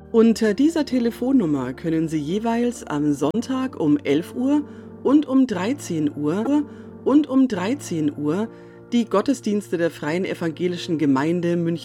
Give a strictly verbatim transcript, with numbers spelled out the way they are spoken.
Unter dieser Telefonnummer können Sie jeweils am Sonntag um elf Uhr und um dreizehn Uhr und um dreizehn Uhr die Gottesdienste der Freien Evangelischen Gemeinde München